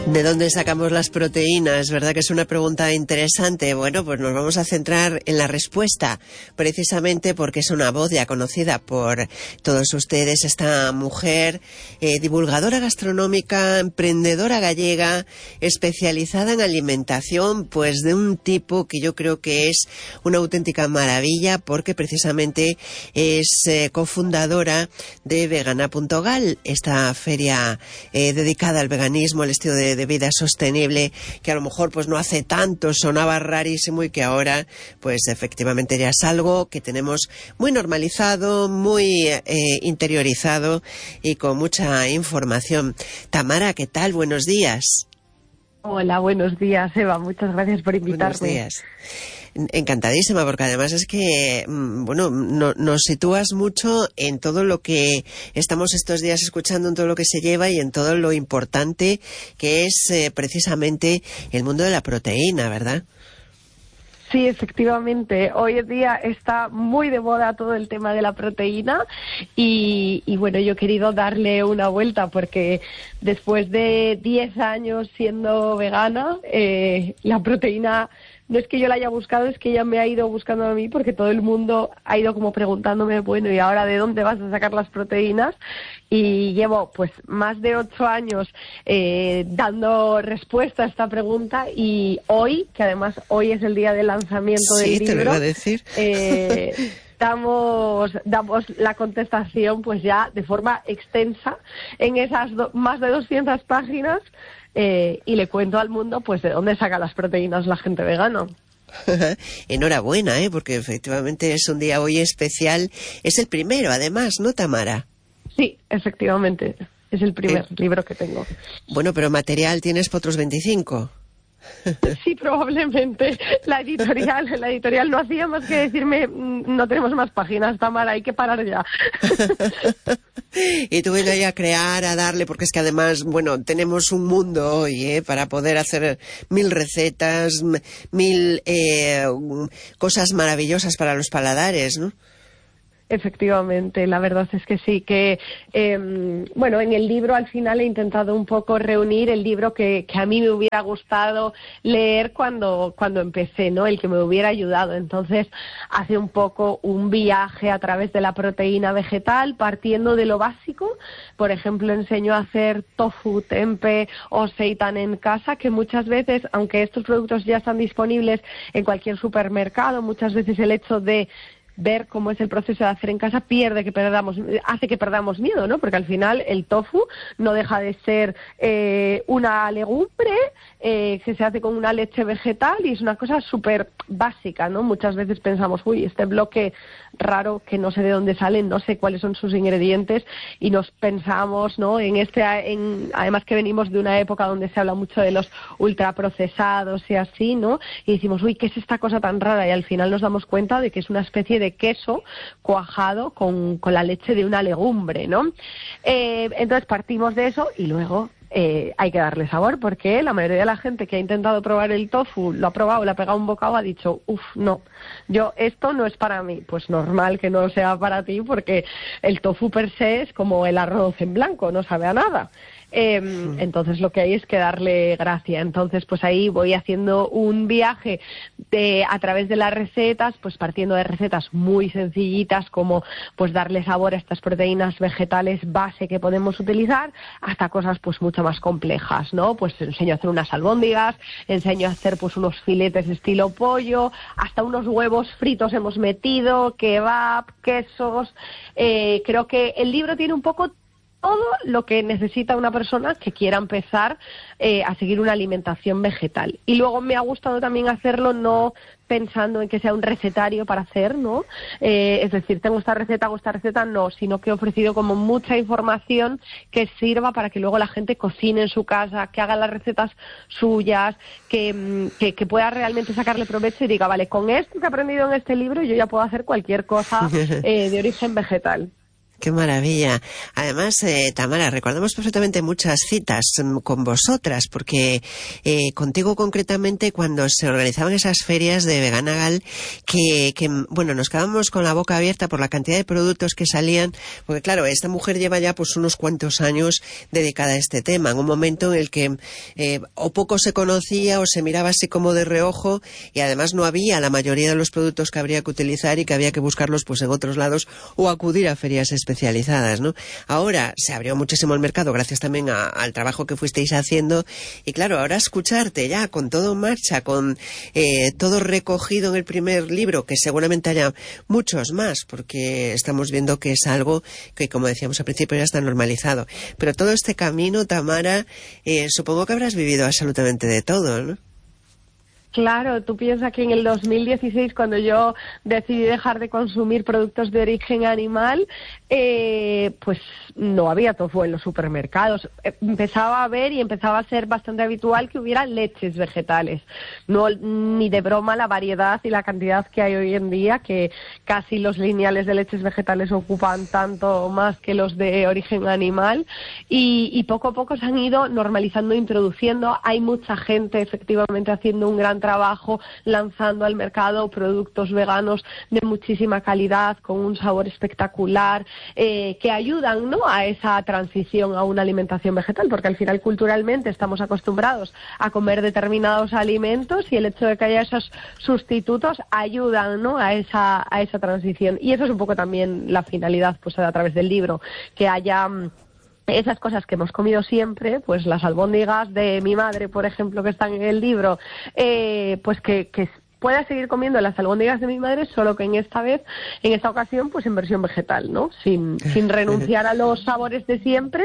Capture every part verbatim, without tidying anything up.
¿De dónde sacamos las proteínas? ¿Verdad que es una pregunta interesante? Bueno, pues nos vamos a centrar en la respuesta, precisamente porque es una voz ya conocida por todos ustedes, esta mujer eh, divulgadora gastronómica, emprendedora gallega, especializada en alimentación, pues de un tipo que yo creo que es una auténtica maravilla, porque precisamente es eh, cofundadora de vegana punto gal, esta feria eh, dedicada al veganismo, al estilo de de vida sostenible, que a lo mejor pues no hace tanto sonaba rarísimo y que ahora pues efectivamente ya es algo que tenemos muy normalizado, muy eh, interiorizado y con mucha información. Tamara, ¿qué tal? Buenos días. Hola, buenos días, Eva. Muchas gracias por invitarme. Buenos días. Encantadísima, porque además es que, bueno, no, nos sitúas mucho en todo lo que estamos estos días escuchando, en todo lo que se lleva y en todo lo importante que es eh, precisamente el mundo de la proteína, ¿verdad? Sí, efectivamente. Hoy en día está muy de moda todo el tema de la proteína y, y bueno, yo he querido darle una vuelta porque después de diez años siendo vegana, eh, la proteína no es que yo la haya buscado, es que ella me ha ido buscando a mí, porque todo el mundo ha ido como preguntándome, bueno, ¿y ahora de dónde vas a sacar las proteínas? Y llevo pues más de ocho años eh, dando respuesta a esta pregunta, y hoy, que además hoy es el día del lanzamiento sí, del libro, te lo iba a decir. Eh, damos damos la contestación pues ya de forma extensa en esas do, más de doscientas páginas. Eh, y le cuento al mundo pues de dónde saca las proteínas la gente vegana. Enhorabuena, ¿eh? Porque efectivamente es un día hoy especial. Es el primero, además, ¿no, Tamara? Sí, efectivamente. Es el primer eh, libro que tengo. Bueno, pero material tienes para otros veinticinco. Sí, probablemente. La editorial, la editorial no hacía más que decirme, no tenemos más páginas, Tamara, hay que parar ya. Y tú vienes ahí a crear, a darle, porque es que además, bueno, tenemos un mundo hoy, ¿eh? Para poder hacer mil recetas, mil eh, cosas maravillosas para los paladares, ¿no? Efectivamente, la verdad es que sí, que eh, bueno, en el libro al final he intentado un poco reunir el libro que, que a mí me hubiera gustado leer cuando, cuando empecé, ¿no? El que me hubiera ayudado. Entonces, hace un poco un viaje a través de la proteína vegetal, partiendo de lo básico. Por ejemplo, enseño a hacer tofu, tempe o seitan en casa, que muchas veces, aunque estos productos ya están disponibles en cualquier supermercado, muchas veces el hecho de ver cómo es el proceso de hacer en casa pierde que perdamos, hace que perdamos miedo, ¿no? Porque al final el tofu no deja de ser eh, una legumbre eh, que se hace con una leche vegetal y es una cosa súper básica, ¿no? Muchas veces pensamos, uy, este bloque raro que no sé de dónde sale, no sé cuáles son sus ingredientes, y nos pensamos, ¿no? En este, en, además que venimos de una época donde se habla mucho de los ultraprocesados y así, ¿no? Y decimos, uy, ¿qué es esta cosa tan rara? Y al final nos damos cuenta de que es una especie de queso cuajado con, con la leche de una legumbre, ¿no? Eh, entonces partimos de eso y luego eh, hay que darle sabor, porque la mayoría de la gente que ha intentado probar el tofu, lo ha probado, le ha pegado un bocado, ha dicho, uff, no, yo esto no es para mí. Pues normal que no sea para ti, porque el tofu per se es como el arroz en blanco, no sabe a nada. Eh, sí. Entonces lo que hay es que darle gracia. Entonces pues ahí voy haciendo un viaje de, a través de las recetas, pues partiendo de recetas muy sencillitas como pues darle sabor a estas proteínas vegetales base que podemos utilizar, hasta cosas pues mucho más complejas, ¿no? Pues enseño a hacer unas albóndigas, enseño a hacer pues unos filetes estilo pollo, hasta unos huevos fritos hemos metido, kebab, quesos. Eh, creo que el libro tiene un poco todo lo que necesita una persona que quiera empezar eh, a seguir una alimentación vegetal. Y luego me ha gustado también hacerlo no pensando en que sea un recetario para hacer, ¿no? Eh, es decir, tengo esta receta, hago esta receta, no, sino que he ofrecido como mucha información que sirva para que luego la gente cocine en su casa, que haga las recetas suyas, que, que, que pueda realmente sacarle provecho y diga, vale, con esto que he aprendido en este libro yo ya puedo hacer cualquier cosa eh, de origen vegetal. Qué maravilla. Además, eh, Tamara, recordamos perfectamente muchas citas mm, con vosotras, porque eh, contigo concretamente cuando se organizaban esas ferias de Veganagal, que, que, bueno, nos quedábamos con la boca abierta por la cantidad de productos que salían, porque claro, esta mujer lleva ya pues unos cuantos años dedicada a este tema, en un momento en el que eh, o poco se conocía o se miraba así como de reojo, y además no había la mayoría de los productos que habría que utilizar y que había que buscarlos pues en otros lados o acudir a ferias especiales especializadas, ¿no? Ahora se abrió muchísimo el mercado gracias también a, al trabajo que fuisteis haciendo, y claro, ahora escucharte ya con todo en marcha, con eh, todo recogido en el primer libro, que seguramente haya muchos más, porque estamos viendo que es algo que, como decíamos al principio, ya está normalizado. Pero todo este camino, Tamara, eh, supongo que habrás vivido absolutamente de todo, ¿no? Claro, tú piensas que en el dos mil dieciséis, cuando yo decidí dejar de consumir productos de origen animal, eh, pues no había tofu en los supermercados. Empezaba a ver y empezaba a ser bastante habitual que hubiera leches vegetales. No, ni de broma la variedad y la cantidad que hay hoy en día, que casi los lineales de leches vegetales ocupan tanto más que los de origen animal, y, y poco a poco se han ido normalizando, introduciendo. Hay mucha gente efectivamente haciendo un gran trabajo, lanzando al mercado productos veganos de muchísima calidad, con un sabor espectacular, eh, que ayudan, ¿no?, a esa transición a una alimentación vegetal, porque al final culturalmente estamos acostumbrados a comer determinados alimentos, y el hecho de que haya esos sustitutos ayudan, ¿no?, a esa a esa transición. Y eso es un poco también la finalidad, pues a través del libro, que haya esas cosas que hemos comido siempre, pues las albóndigas de mi madre, por ejemplo, que están en el libro, eh, pues que, que pueda seguir comiendo las albóndigas de mi madre, solo que en esta vez, en esta ocasión, pues en versión vegetal, ¿no? Sin, sin renunciar a los sabores de siempre,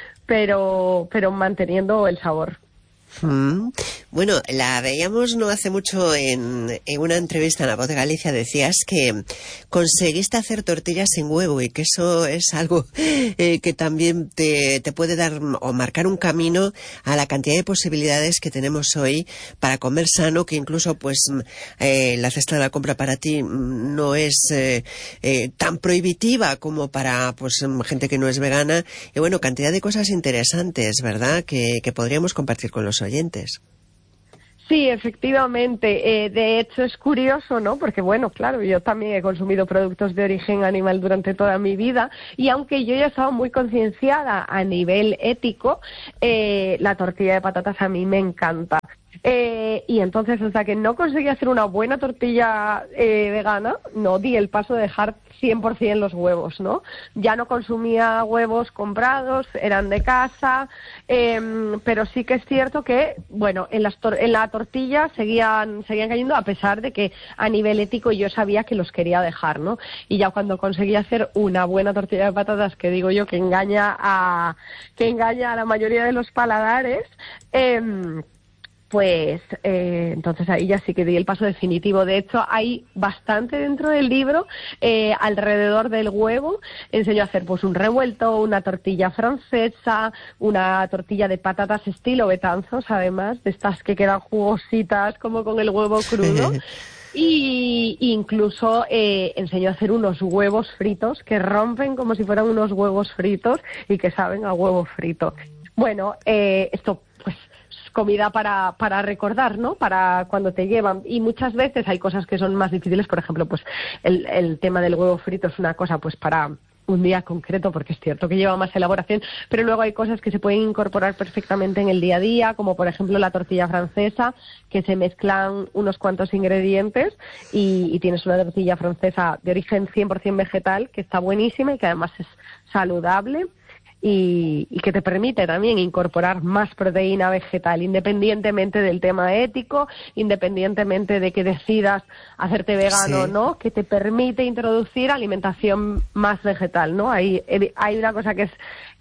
pero, pero manteniendo el sabor. Mm. Bueno, la veíamos no hace mucho en, en una entrevista en La Voz de Galicia. Decías que conseguiste hacer tortillas sin huevo, y que eso es algo eh, que también te, te puede dar o marcar un camino a la cantidad de posibilidades que tenemos hoy para comer sano, que incluso pues eh, la cesta de la compra para ti no es eh, eh, tan prohibitiva como para pues gente que no es vegana. Y bueno, cantidad de cosas interesantes, ¿verdad?, que, que podríamos compartir con los oyentes. Sí, efectivamente. Eh, de hecho, es curioso, ¿no? Porque, bueno, claro, yo también he consumido productos de origen animal durante toda mi vida, y aunque yo ya estaba muy concienciada a nivel ético, eh, la tortilla de patatas a mí me encanta. Eh, y entonces, hasta que no conseguí hacer una buena tortilla eh, vegana, no di el paso de dejar cien por ciento los huevos, ¿no? Ya no consumía huevos comprados, eran de casa, eh, pero sí que es cierto que, bueno, en, las tor- en la tortilla seguían, seguían cayendo, a pesar de que a nivel ético yo sabía que los quería dejar, ¿no? Y ya cuando conseguí hacer una buena tortilla de patatas, que digo yo que engaña a, que engaña a la mayoría de los paladares, eh, pues eh, entonces ahí ya sí que di el paso definitivo. De hecho, hay bastante dentro del libro eh, alrededor del huevo. Enseño a hacer pues un revuelto, una tortilla francesa, una tortilla de patatas estilo Betanzos, además, de estas que quedan jugositas como con el huevo crudo. Y incluso eh, enseño a hacer unos huevos fritos que rompen como si fueran unos huevos fritos y que saben a huevo frito. Bueno, eh, esto pues comida para para recordar, ¿no? Para cuando te llevan. Y muchas veces hay cosas que son más difíciles, por ejemplo, pues el, el tema del huevo frito es una cosa pues para un día concreto, porque es cierto que lleva más elaboración, pero luego hay cosas que se pueden incorporar perfectamente en el día a día, como por ejemplo la tortilla francesa, que se mezclan unos cuantos ingredientes y, y tienes una tortilla francesa de origen cien por ciento vegetal, que está buenísima y que además es saludable. Y, y que te permite también incorporar más proteína vegetal, independientemente del tema ético, independientemente de que decidas hacerte vegano o sí, no, que te permite introducir alimentación más vegetal, ¿no? Hay, hay una cosa que es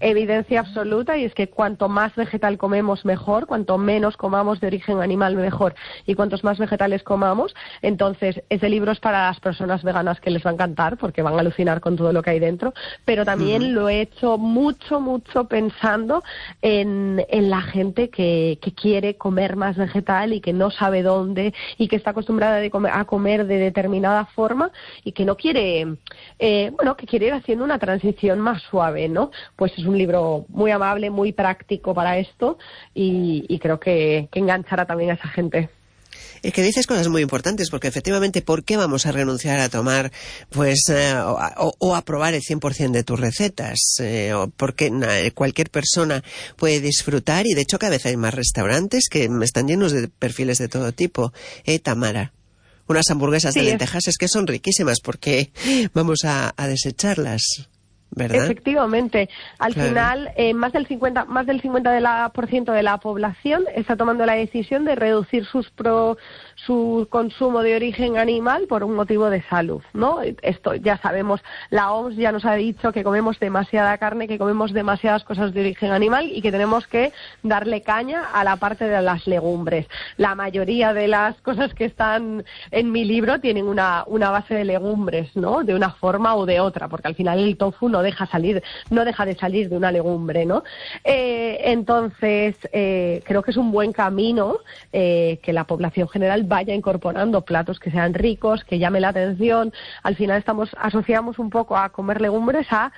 evidencia absoluta, y es que cuanto más vegetal comemos mejor, cuanto menos comamos de origen animal mejor, y cuantos más vegetales comamos. Entonces ese libro es para las personas veganas, que les va a encantar porque van a alucinar con todo lo que hay dentro, pero también uh-huh. lo he hecho mucho, mucho pensando en, en la gente que, que quiere comer más vegetal y que no sabe dónde, y que está acostumbrada de comer, a comer de determinada forma, y que no quiere, eh, bueno, que quiere ir haciendo una transición más suave, ¿no? Pues es un libro muy amable, muy práctico para esto, y, y creo que, que enganchará también a esa gente. Es que dices cosas muy importantes, porque efectivamente, ¿por qué vamos a renunciar a tomar, pues, eh, o, o a probar el cien por ciento de tus recetas? Eh, o porque na, cualquier persona puede disfrutar, y de hecho cada vez hay más restaurantes que están llenos de perfiles de todo tipo. ¿Eh, Tamara? Unas hamburguesas sí, de lentejas es que son riquísimas, porque vamos a, a desecharlas, ¿verdad? Efectivamente. Al claro. final, eh, más del cincuenta, más del cincuenta de la, por ciento de la población está tomando la decisión de reducir sus pro, su consumo de origen animal por un motivo de salud, ¿no? Esto ya sabemos, la O M S ya nos ha dicho que comemos demasiada carne, que comemos demasiadas cosas de origen animal, y que tenemos que darle caña a la parte de las legumbres. La mayoría de las cosas que están en mi libro tienen una, una base de legumbres, ¿no? De una forma o de otra, porque al final el tofu no deja salir, no deja de salir de una legumbre, ¿no? Eh, entonces, eh, creo que es un buen camino eh, que la población general vaya incorporando platos que sean ricos, que llamen la atención. Al final estamos asociamos un poco a comer legumbres a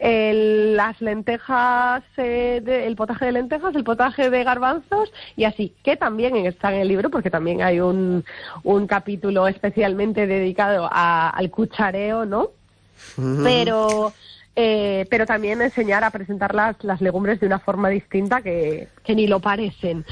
el, las lentejas, eh, de, el potaje de lentejas, el potaje de garbanzos, y así, que también está en el libro, porque también hay un, un capítulo especialmente dedicado a, al cuchareo, ¿no? Uh-huh. Pero... Eh, pero también enseñar a presentar las, las legumbres de una forma distinta, que, que ni lo parecen.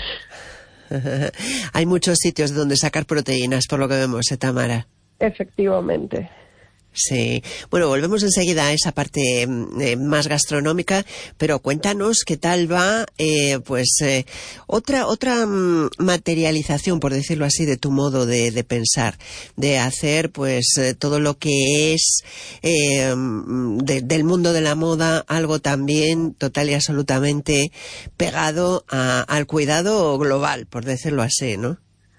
Hay muchos sitios donde sacar proteínas, por lo que vemos, ¿eh, Tamara? Efectivamente. Sí. Bueno, volvemos enseguida a esa parte eh, más gastronómica, pero cuéntanos qué tal va, eh, pues, eh, otra otra mm, materialización, por decirlo así, de tu modo de, de pensar, de hacer, pues, eh, todo lo que es eh, de, del mundo de la moda, algo también total y absolutamente pegado a, al cuidado global, por decirlo así, ¿no?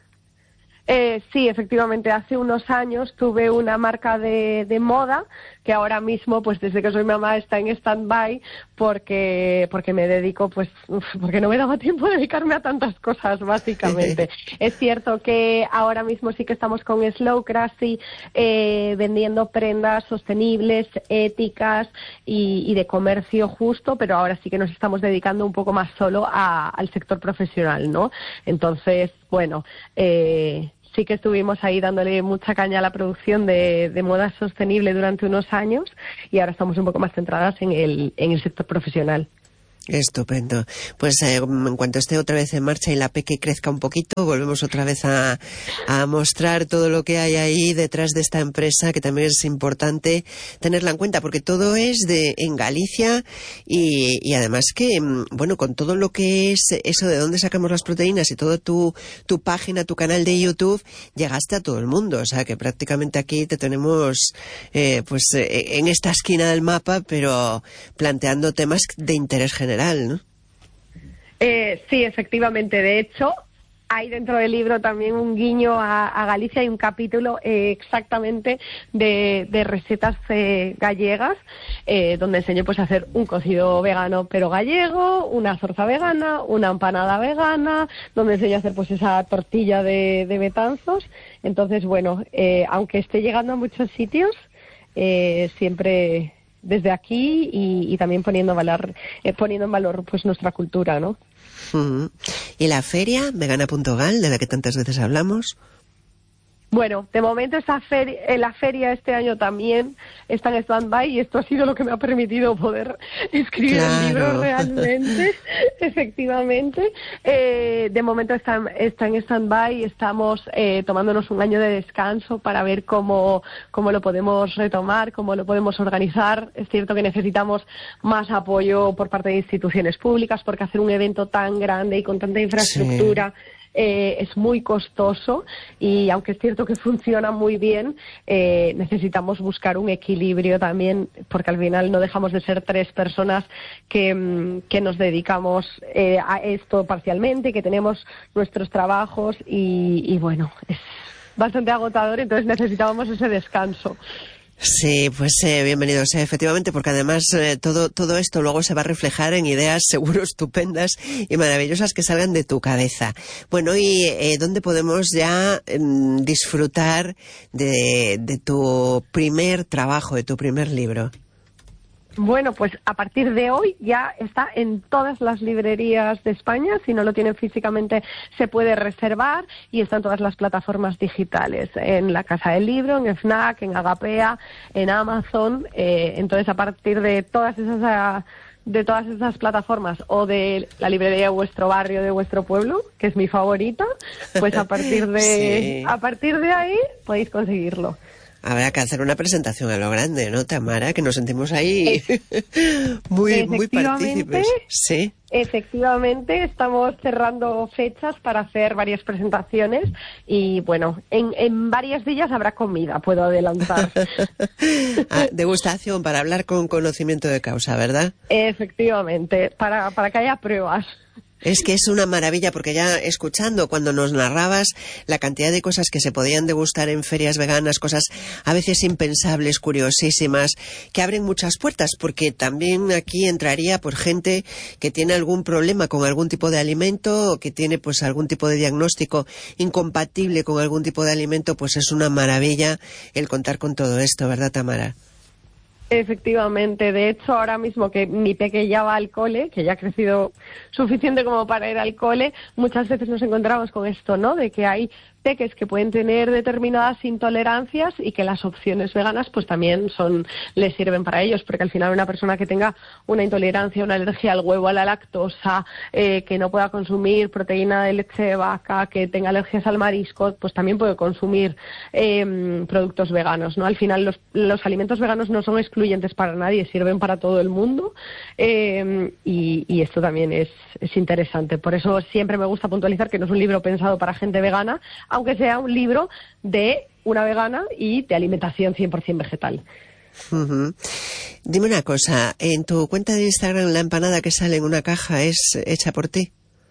Eh, sí, efectivamente, hace unos años tuve una marca de, de moda que ahora mismo, pues desde que soy mamá, está en stand-by porque porque me dedico, pues, uf, porque no me daba tiempo de dedicarme a tantas cosas, básicamente. Es cierto que ahora mismo sí que estamos con Slow Crazy, eh, vendiendo prendas sostenibles, éticas y, y de comercio justo, pero ahora sí que nos estamos dedicando un poco más solo a, al sector profesional, ¿no? Entonces, bueno, eh, sí que estuvimos ahí dándole mucha caña a la producción de, de moda sostenible durante unos años, y ahora estamos un poco más centradas en el, en el sector profesional. Estupendo. Pues eh, en cuanto esté otra vez en marcha y la peque crezca un poquito, volvemos otra vez a, a mostrar todo lo que hay ahí detrás de esta empresa, que también es importante tenerla en cuenta, porque todo es de en Galicia, y, y además que, bueno, con todo lo que es eso de dónde sacamos las proteínas y todo tu, tu página, tu canal de YouTube, llegaste a todo el mundo. O sea que prácticamente aquí te tenemos eh, pues eh, en esta esquina del mapa, pero planteando temas de interés general. ¿No? Eh, sí, efectivamente. De hecho, hay dentro del libro también un guiño a, a Galicia. Hay un capítulo eh, exactamente de, de recetas eh, gallegas, eh, donde enseño pues a hacer un cocido vegano pero gallego, una zorza vegana, una empanada vegana, donde enseño a hacer pues esa tortilla de, de Betanzos. Entonces, bueno, eh, aunque esté llegando a muchos sitios, eh, siempre desde aquí y, y también poniendo valor, eh, poniendo en valor pues nuestra cultura, ¿no? Uh-huh. ¿Y la feria vegana punto gal, de la que tantas veces hablamos? Bueno, de momento esa feria, la feria este año también está en stand-by, y esto ha sido lo que me ha permitido poder escribir claro. el libro realmente, efectivamente. Eh, de momento está, está en stand-by y estamos eh, tomándonos un año de descanso para ver cómo, cómo lo podemos retomar, cómo lo podemos organizar. Es cierto que necesitamos más apoyo por parte de instituciones públicas, porque hacer un evento tan grande y con tanta infraestructura... Sí. eh, es muy costoso y aunque es cierto que funciona muy bien, eh, necesitamos buscar un equilibrio también, porque al final no dejamos de ser tres personas que, que nos dedicamos eh, a esto parcialmente, que tenemos nuestros trabajos y, y bueno, es bastante agotador, entonces necesitábamos ese descanso. Sí, pues eh, bienvenidos, eh, efectivamente, porque además eh, todo todo esto luego se va a reflejar en ideas seguro estupendas y maravillosas que salgan de tu cabeza. Bueno, ¿y eh, dónde podemos ya eh, disfrutar de, de tu primer trabajo, de tu primer libro? Bueno, pues a partir de hoy ya está en todas las librerías de España. Si no lo tienen físicamente, se puede reservar y está en todas las plataformas digitales. En la Casa del Libro, en FNAC, en Agapea, en Amazon. Eh, entonces, a partir de todas esas... de todas esas plataformas o de la librería de vuestro barrio, de vuestro pueblo, que es mi favorita, pues a partir de sí. a partir de ahí podéis conseguirlo. Habrá que hacer una presentación a lo grande, ¿no, Tamara? Que nos sentimos ahí muy, muy partícipes. Sí. Efectivamente, estamos cerrando fechas para hacer varias presentaciones y, bueno, en, en varias de ellas habrá comida, puedo adelantar. Ah, degustación para hablar con conocimiento de causa, ¿verdad? Efectivamente, para, para que haya pruebas. Es que es una maravilla, porque ya escuchando cuando nos narrabas la cantidad de cosas que se podían degustar en ferias veganas, cosas a veces impensables, curiosísimas, que abren muchas puertas, porque también aquí entraría por gente que tiene algún problema con algún tipo de alimento, o que tiene pues algún tipo de diagnóstico incompatible con algún tipo de alimento, pues es una maravilla el contar con todo esto, ¿verdad, Tamara? Efectivamente, de hecho ahora mismo que mi peque ya va al cole, que ya ha crecido suficiente como para ir al cole, muchas veces nos encontramos con esto, ¿no? De que hay peques que pueden tener determinadas intolerancias y que las opciones veganas pues también son les sirven para ellos, porque al final una persona que tenga una intolerancia, una alergia al huevo, a la lactosa, eh, que no pueda consumir proteína de leche de vaca, que tenga alergias al marisco, pues también puede consumir eh, productos veganos, ¿no? Al final los, los alimentos veganos no son excluyentes para nadie, sirven para todo el mundo eh, y, y esto también es, es interesante. Por eso siempre me gusta puntualizar que no es un libro pensado para gente vegana, aunque sea un libro de una vegana y de alimentación cien por ciento vegetal. Uh-huh. Dime una cosa, ¿en tu cuenta de Instagram la empanada que sale en una caja es hecha por ti?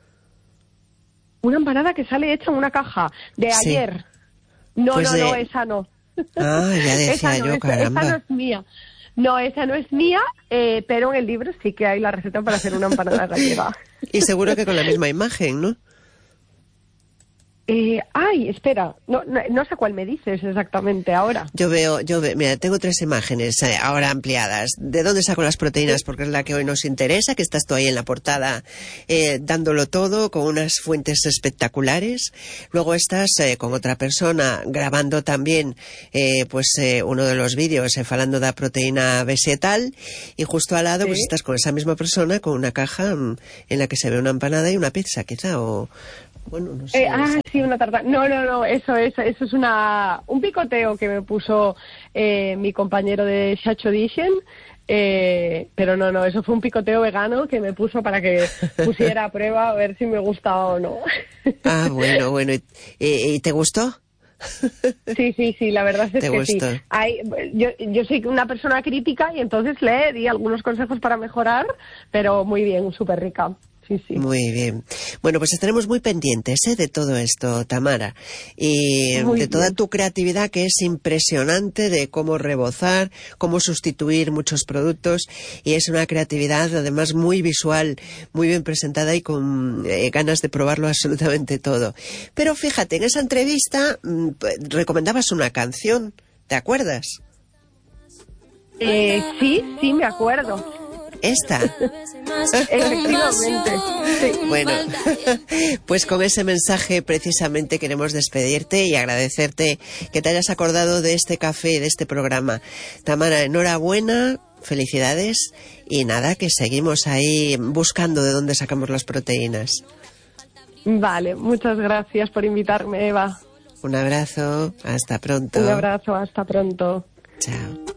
Una empanada que sale hecha en una caja de sí. ayer. No, pues no, de... no, esa no. Ah, ya decía no, yo, esa, caramba. Esa no es mía. No, esa no es mía, eh, pero en el libro sí que hay la receta para hacer una empanada gallega. Y seguro que con la misma imagen, ¿no? Eh, ay, espera, no, no, no sé cuál me dices exactamente ahora. Yo veo, yo veo, mira, tengo tres imágenes eh, ahora ampliadas. ¿De dónde saco las proteínas? Porque es la que hoy nos interesa, que estás tú ahí en la portada eh, dándolo todo con unas fuentes espectaculares. Luego estás eh, con otra persona grabando también eh, pues eh, uno de los vídeos eh, falando de la proteína vegetal y justo al lado ¿sí? pues estás con esa misma persona con una caja mm, en la que se ve una empanada y una pizza quizá o... Bueno, no sé. Eh, ah, sí, una tarta. No, no, no, eso es, eso es una, un picoteo que me puso eh, mi compañero de Shacho Edition, eh, pero no, no, eso fue un picoteo vegano que me puso para que pusiera a prueba a ver si me gustaba o no. Ah, bueno, bueno. ¿Y, y te gustó? Sí, sí, sí, la verdad es ¿Te que gustó? sí. Hay, yo, yo soy una persona crítica y entonces le di algunos consejos para mejorar, pero muy bien, súper rica. Sí, sí. Muy bien. Bueno, pues estaremos muy pendientes ¿eh? de todo esto, Tamara, y muy de toda bien. Tu creatividad, que es impresionante, de cómo rebozar, cómo sustituir muchos productos, y es una creatividad además muy visual, muy bien presentada y con eh, ganas de probarlo absolutamente todo. Pero fíjate, en esa entrevista mmm, recomendabas una canción, ¿te acuerdas? Eh, sí, sí, me acuerdo. Esta. Efectivamente. Sí. Bueno, pues con ese mensaje precisamente queremos despedirte y agradecerte que te hayas acordado de este café, de este programa. Tamara, enhorabuena, felicidades y nada, que seguimos ahí buscando de dónde sacamos las proteínas. Vale, muchas gracias por invitarme, Eva. Un abrazo, hasta pronto. Un abrazo, hasta pronto. Chao.